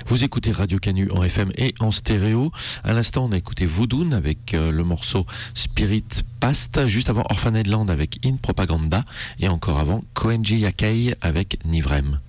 Vous écoutez Radio Canu en FM et en stéréo. À l'instant, on a écouté Voodoon avec le morceau Spirit Past, juste avant Orphaned Land avec In Propaganda et encore avant Koenji Yakai avec Nivrem.